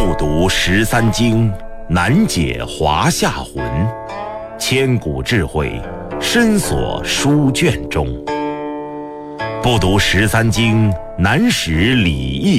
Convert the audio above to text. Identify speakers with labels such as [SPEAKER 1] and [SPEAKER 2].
[SPEAKER 1] 不读13经，难解华夏魂。千古智慧，深锁书卷中。不读13经，难识礼义